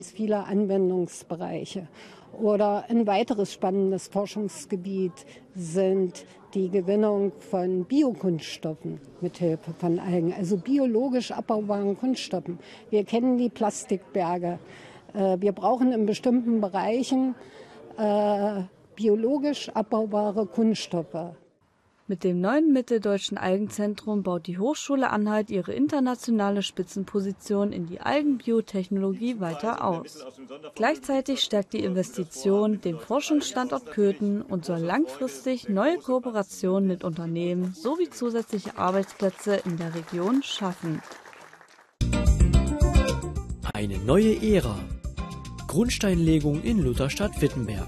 Viele Anwendungsbereiche. Oder ein weiteres spannendes Forschungsgebiet sind die Gewinnung von Biokunststoffen mithilfe von Algen, also biologisch abbaubaren Kunststoffen. Wir kennen die Plastikberge. Wir brauchen in bestimmten Bereichen biologisch abbaubare Kunststoffe. Mit dem neuen Mitteldeutschen Algenzentrum baut die Hochschule Anhalt ihre internationale Spitzenposition in die Algenbiotechnologie weiter aus. Gleichzeitig stärkt die Investition den Forschungsstandort Köthen und soll langfristig neue Kooperationen mit Unternehmen sowie zusätzliche Arbeitsplätze in der Region schaffen. Eine neue Ära. Grundsteinlegung in Lutherstadt-Wittenberg.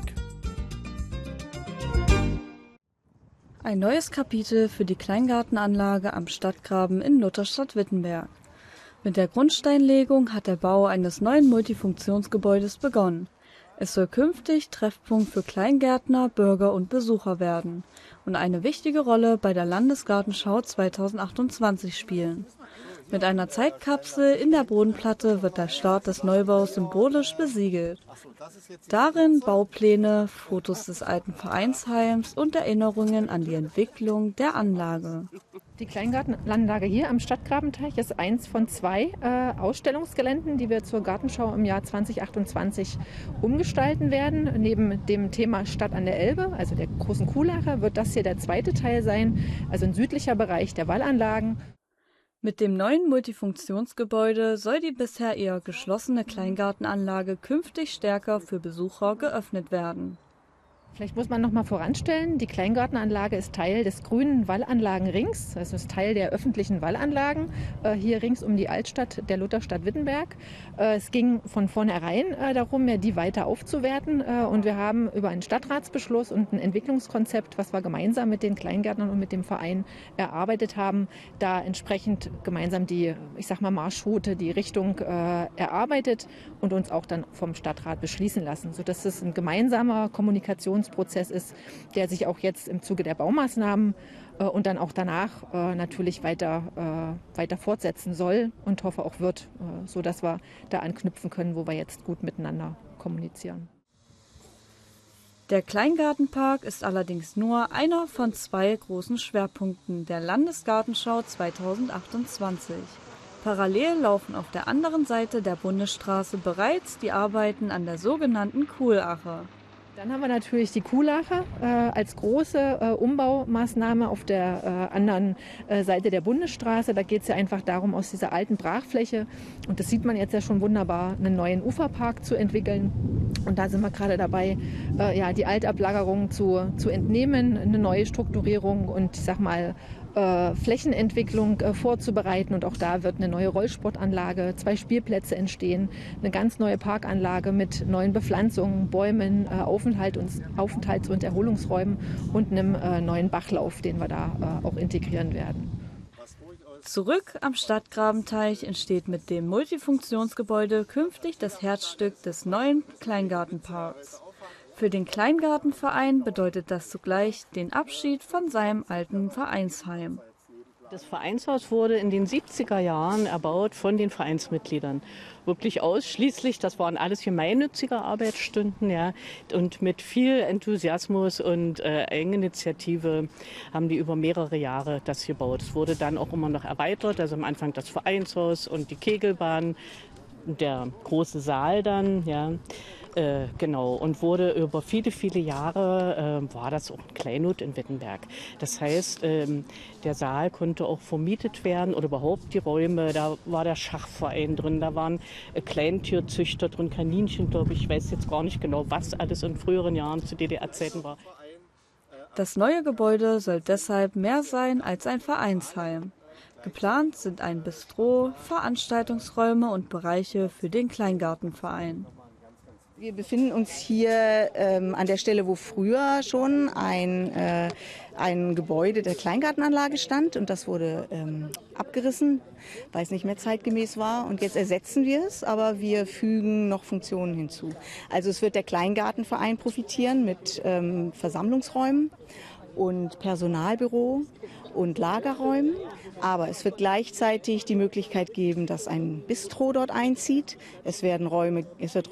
Ein neues Kapitel für die Kleingartenanlage am Stadtgraben in Lutherstadt-Wittenberg. Mit der Grundsteinlegung hat der Bau eines neuen Multifunktionsgebäudes begonnen. Es soll künftig Treffpunkt für Kleingärtner, Bürger und Besucher werden und eine wichtige Rolle bei der Landesgartenschau 2028 spielen. Mit einer Zeitkapsel in der Bodenplatte wird der Start des Neubaus symbolisch besiegelt. Darin Baupläne, Fotos des alten Vereinsheims und Erinnerungen an die Entwicklung der Anlage. Die Kleingartenanlage hier am Stadtgrabenteich ist eins von 2 Ausstellungsgeländen, die wir zur Gartenschau im Jahr 2028 umgestalten werden. Neben dem Thema Stadt an der Elbe, also der großen Kuhlacher, wird das hier der zweite Teil sein, also ein südlicher Bereich der Wallanlagen. Mit dem neuen Multifunktionsgebäude soll die bisher eher geschlossene Kleingartenanlage künftig stärker für Besucher geöffnet werden. Vielleicht muss man noch mal voranstellen, die Kleingartenanlage ist Teil des grünen Wallanlagenrings, also ist Teil der öffentlichen Wallanlagen hier rings um die Altstadt der Lutherstadt Wittenberg. Es ging von vornherein darum, die weiter aufzuwerten und wir haben über einen Stadtratsbeschluss und ein Entwicklungskonzept, was wir gemeinsam mit den Kleingärtnern und mit dem Verein erarbeitet haben, da entsprechend gemeinsam die, Marschroute, die Richtung erarbeitet und uns auch dann vom Stadtrat beschließen lassen, sodass es ein gemeinsamer Kommunikationsprozess ist, der sich auch jetzt im Zuge der Baumaßnahmen und dann auch danach natürlich weiter fortsetzen soll und hoffe auch wird, sodass wir da anknüpfen können, wo wir jetzt gut miteinander kommunizieren. Der Kleingartenpark ist allerdings nur einer von 2 großen Schwerpunkten der Landesgartenschau 2028. Parallel laufen auf der anderen Seite der Bundesstraße bereits die Arbeiten an der sogenannten Kuhlacher. Dann haben wir natürlich die Kuhlacher als große Umbaumaßnahme auf der anderen Seite der Bundesstraße. Da geht es ja einfach darum, aus dieser alten Brachfläche, und das sieht man jetzt ja schon wunderbar, einen neuen Uferpark zu entwickeln. Und da sind wir gerade dabei, die Altablagerung zu entnehmen, eine neue Strukturierung und Flächenentwicklung vorzubereiten. Und auch da wird eine neue Rollsportanlage, 2 Spielplätze entstehen, eine ganz neue Parkanlage mit neuen Bepflanzungen, Bäumen, Aufenthalts- und Erholungsräumen und einem neuen Bachlauf, den wir da auch integrieren werden. Zurück am Stadtgrabenteich entsteht mit dem Multifunktionsgebäude künftig das Herzstück des neuen Kleingartenparks. Für den Kleingartenverein bedeutet das zugleich den Abschied von seinem alten Vereinsheim. Das Vereinshaus wurde in den 70er Jahren erbaut von den Vereinsmitgliedern. Wirklich ausschließlich, das waren alles gemeinnützige Arbeitsstunden, ja. Und mit viel Enthusiasmus und Eigeninitiative haben die über mehrere Jahre das gebaut. Es wurde dann auch immer noch erweitert, also am Anfang das Vereinshaus und die Kegelbahn, der große Saal dann, ja. Genau, und wurde über viele, viele Jahre, war das auch ein Kleinod in Wittenberg. Das heißt, der Saal konnte auch vermietet werden oder überhaupt die Räume, da war der Schachverein drin, da waren Kleintierzüchter drin, Kaninchen, glaube ich, weiß jetzt gar nicht genau, was alles in früheren Jahren zu DDR-Zeiten war. Das neue Gebäude soll deshalb mehr sein als ein Vereinsheim. Geplant sind ein Bistro, Veranstaltungsräume und Bereiche für den Kleingartenverein. Wir befinden uns hier an der Stelle, wo früher schon ein Gebäude der Kleingartenanlage stand, und das wurde abgerissen, weil es nicht mehr zeitgemäß war, und jetzt ersetzen wir es, aber wir fügen noch Funktionen hinzu. Also es wird der Kleingartenverein profitieren mit Versammlungsräumen und Personalbüro und Lagerräumen. Aber es wird gleichzeitig die Möglichkeit geben, dass ein Bistro dort einzieht. Es wird